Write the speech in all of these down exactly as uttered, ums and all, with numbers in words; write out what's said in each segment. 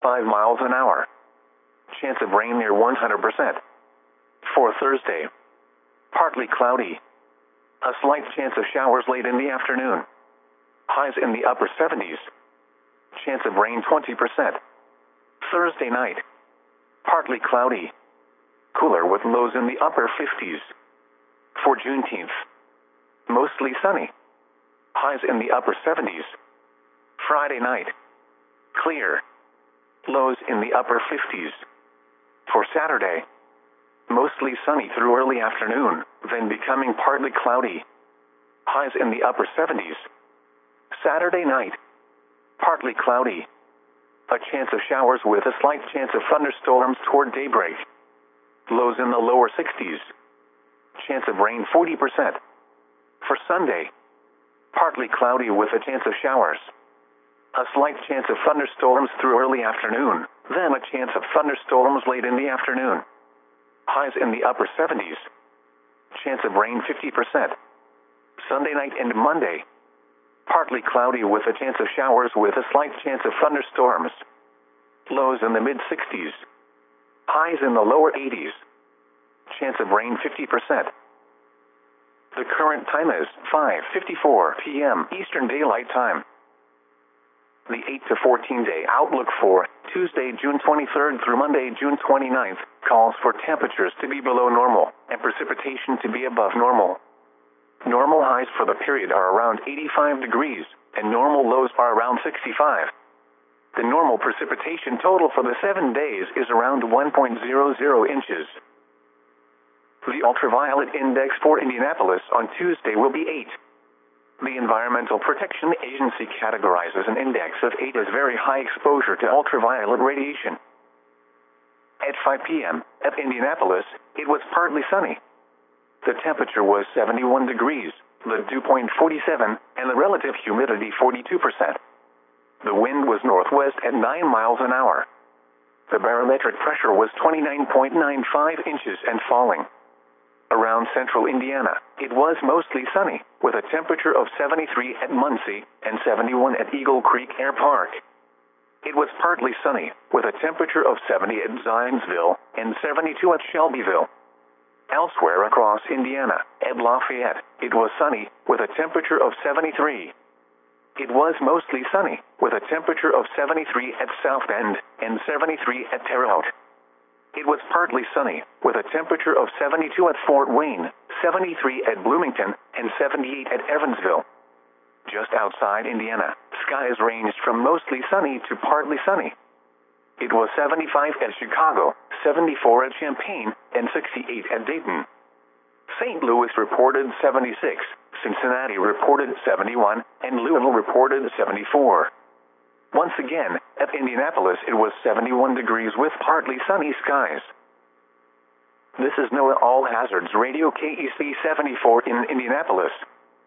five miles an hour. Chance of rain near one hundred percent. For Thursday, partly cloudy. A slight chance of showers late in the afternoon. Highs in the upper seventies. Chance of rain twenty percent. Thursday night, partly cloudy. Cooler with lows in the upper fifties. For Juneteenth, mostly sunny. Highs in the upper seventies. Friday night, clear. Lows in the upper fifties. For Saturday, mostly sunny through early afternoon, then becoming partly cloudy. Highs in the upper seventies. Saturday night, partly cloudy. A chance of showers with a slight chance of thunderstorms toward daybreak. Lows in the lower sixties. Chance of rain forty percent. For Sunday, partly cloudy with a chance of showers. A slight chance of thunderstorms through early afternoon, then a chance of thunderstorms late in the afternoon. Highs in the upper seventies. Chance of rain fifty percent. Sunday night and Monday, partly cloudy with a chance of showers with a slight chance of thunderstorms. Lows in the mid-sixties. Highs in the lower eighties. Chance of rain fifty percent. The current time is five fifty-four p m Eastern Daylight Time. The eight to fourteen day outlook for Tuesday, June twenty-third through Monday, June twenty-ninth, calls for temperatures to be below normal and precipitation to be above normal. Normal highs for the period are around eighty-five degrees, and normal lows are around sixty-five. The normal precipitation total for the seven days is around one point zero zero inches. The ultraviolet index for Indianapolis on Tuesday will be eight. The Environmental Protection Agency categorizes an index of eight as very high exposure to ultraviolet radiation. At five p m at Indianapolis, it was partly sunny. The temperature was seventy-one degrees, the dew point forty-seven, and the relative humidity forty-two percent. The wind was northwest at nine miles an hour. The barometric pressure was twenty-nine point nine five inches and falling. Around central Indiana, it was mostly sunny, with a temperature of seventy-three at Muncie and seventy-one at Eagle Creek Air Park. It was partly sunny, with a temperature of seventy at Zionsville and seventy-two at Shelbyville. Elsewhere across Indiana, at Lafayette, it was sunny, with a temperature of seventy-three. It was mostly sunny, with a temperature of seventy-three at South Bend and seventy-three at Terre Haute. It was partly sunny, with a temperature of seventy-two at Fort Wayne, seventy-three at Bloomington, and seventy-eight at Evansville. Just outside Indiana, skies ranged from mostly sunny to partly sunny. It was seventy-five at Chicago, seventy-four at Champaign, and sixty-eight at Dayton. Saint Louis reported seventy-six, Cincinnati reported seventy-one, and Louisville reported seventy-four. Once again, at Indianapolis it was seventy-one degrees with partly sunny skies. This is NOAA All Hazards Radio K E C seventy-four in Indianapolis.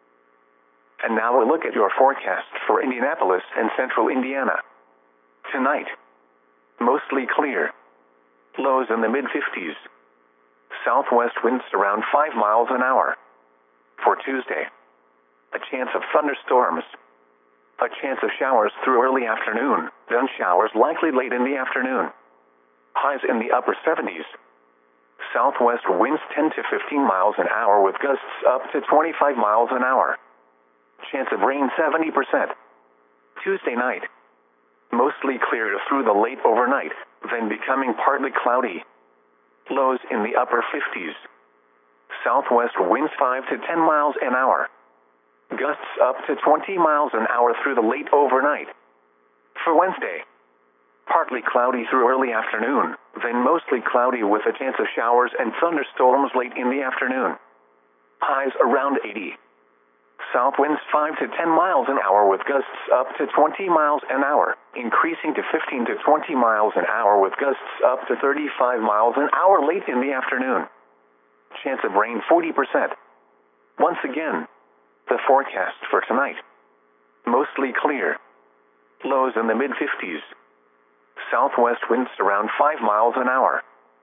And now a look at your forecast for Indianapolis and central Indiana. Tonight, mostly clear. Lows in the mid-fifties. Southwest winds around five miles an hour. For Tuesday, a chance of thunderstorms. A chance of showers through early afternoon, then showers likely late in the afternoon. Highs in the upper seventies. Southwest winds ten to fifteen miles an hour with gusts up to twenty-five miles an hour. Chance of rain seventy percent. Tuesday night, mostly clear through the late overnight, then becoming partly cloudy. Lows in the upper fifties. Southwest winds five to ten miles an hour. Gusts up to twenty miles an hour through the late overnight. For Wednesday, partly cloudy through early afternoon, then mostly cloudy with a chance of showers and thunderstorms late in the afternoon. Highs around eighty. South winds five to ten miles an hour with gusts up to twenty miles an hour, increasing to fifteen to twenty miles an hour with gusts up to thirty-five miles an hour late in the afternoon. Chance of rain forty percent. Once again, the forecast for tonight. Mostly clear. Lows in the mid-fifties. Southwest winds around five miles an hour.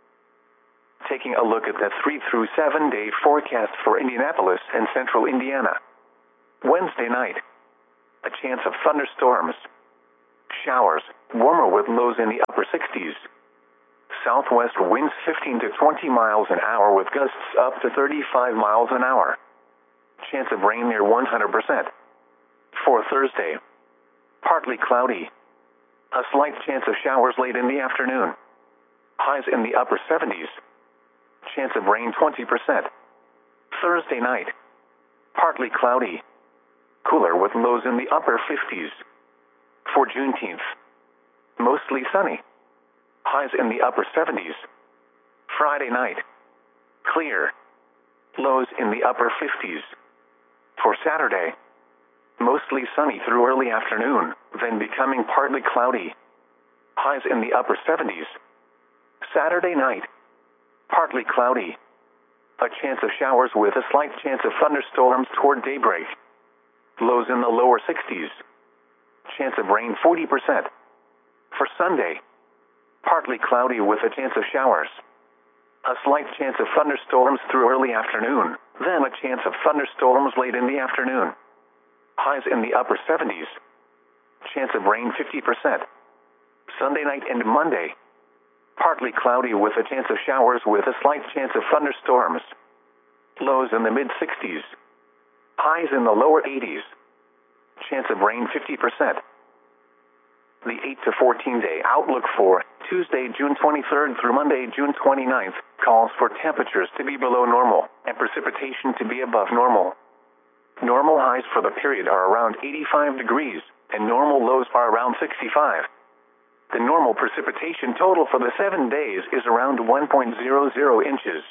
Taking a look at the three through seven day forecast for Indianapolis and central Indiana. Wednesday night, a chance of thunderstorms. showers, warmer with lows in the upper sixties. Southwest winds fifteen to twenty miles an hour with gusts up to thirty-five miles an hour. Chance of rain near one hundred percent. For Thursday, partly cloudy. A slight chance of showers late in the afternoon. Highs in the upper seventies. Chance of rain twenty percent. Thursday night, partly cloudy. Cooler with lows in the upper fifties. For Juneteenth, mostly sunny. Highs in the upper seventies. Friday night, clear. Lows in the upper fifties. For Saturday, mostly sunny through early afternoon, then becoming partly cloudy. Highs in the upper seventies. Saturday night, partly cloudy. A chance of showers with a slight chance of thunderstorms toward daybreak. Lows in the lower sixties. Chance of rain forty percent. For Sunday, partly cloudy with a chance of showers. A slight chance of thunderstorms through early afternoon, then a chance of thunderstorms late in the afternoon. Highs in the upper seventies. Chance of rain fifty percent. Sunday night and Monday, partly cloudy with a chance of showers with a slight chance of thunderstorms. Lows in the mid sixties. Highs in the lower eighties. Chance of rain fifty percent. The eight to fourteen day outlook for Tuesday, June twenty-third through Monday, June twenty-ninth, calls for temperatures to be below normal and precipitation to be above normal. Normal highs for the period are around eighty-five degrees, and normal lows are around sixty-five. The normal precipitation total for the seven days is around one point zero zero inches.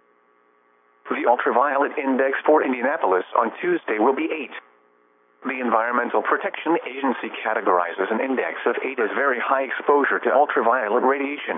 The ultraviolet index for Indianapolis on Tuesday will be eight. The Environmental Protection Agency categorizes an index of eight as very high exposure to ultraviolet radiation.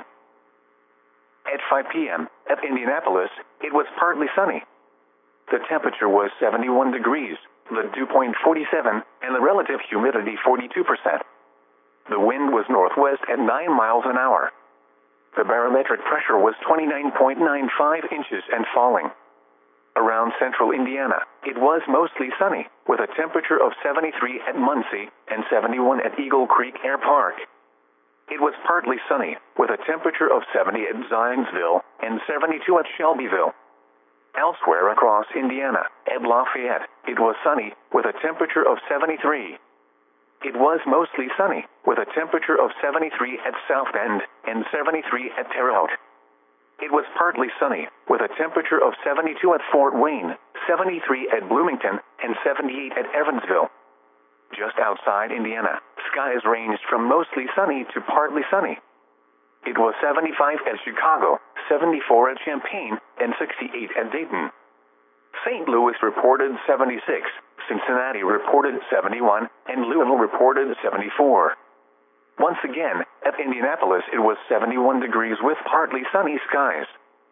At five p m at Indianapolis, it was partly sunny. The temperature was seventy-one degrees, the dew point forty-seven, and the relative humidity forty-two percent. The wind was northwest at nine miles an hour. The barometric pressure was twenty-nine point nine five inches and falling. Around central Indiana, it was mostly sunny, with a temperature of seventy-three at Muncie and seventy-one at Eagle Creek Air Park. It was partly sunny, with a temperature of seventy at Zionsville and seventy-two at Shelbyville. Elsewhere across Indiana, at Lafayette, it was sunny, with a temperature of seventy-three. It was mostly sunny, with a temperature of seventy-three at South Bend and seventy-three at Terre Haute. It was partly sunny, with a temperature of seventy-two at Fort Wayne, seventy-three at Bloomington, and seventy-eight at Evansville. Just outside Indiana, skies ranged from mostly sunny to partly sunny. It was seventy-five at Chicago, seventy-four at Champaign, and sixty-eight at Dayton. Saint Louis reported seventy-six, Cincinnati reported seventy-one, and Louisville reported seventy-four. Once again, at Indianapolis it was seventy-one degrees with partly sunny skies.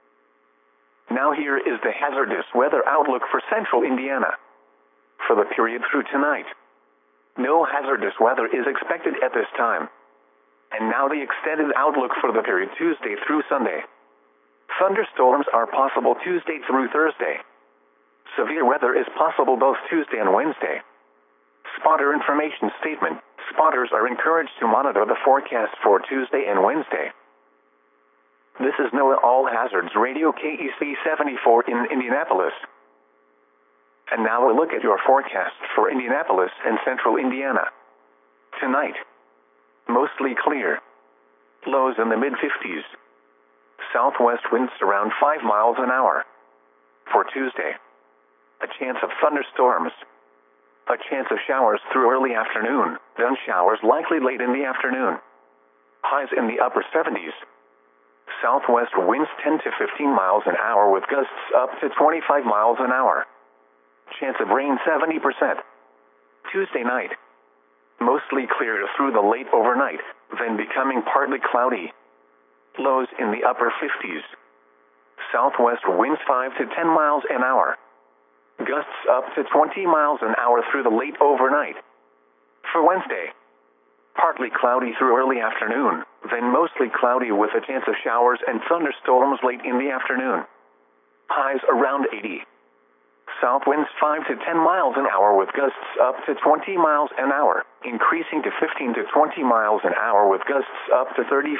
Now here is the hazardous weather outlook for central Indiana. For the period through tonight, no hazardous weather is expected at this time. And now the extended outlook for the period Tuesday through Sunday. Thunderstorms are possible Tuesday through Thursday. Severe weather is possible both Tuesday and Wednesday. Spotter information statement. Spotters are encouraged to monitor the forecast for Tuesday and Wednesday. This is NOAA All Hazards Radio K E C seventy-four in Indianapolis. And now a look at your forecast for Indianapolis and central Indiana. Tonight, mostly clear. Lows in the mid fifties. Southwest winds around five miles an hour. For Tuesday, a chance of thunderstorms. A chance of showers through early afternoon, then showers likely late in the afternoon. Highs in the upper seventies. Southwest winds ten to fifteen miles an hour with gusts up to twenty-five miles an hour. Chance of rain seventy percent. Tuesday night, mostly clear through the late overnight, then becoming partly cloudy. Lows in the upper fifties. Southwest winds five to ten miles an hour. Gusts up to twenty miles an hour through the late overnight. For Wednesday, partly cloudy through early afternoon, then mostly cloudy with a chance of showers and thunderstorms late in the afternoon. Highs around eighty. south winds five to ten miles an hour with gusts up to twenty miles an hour, increasing to fifteen to twenty miles an hour with gusts up to thirty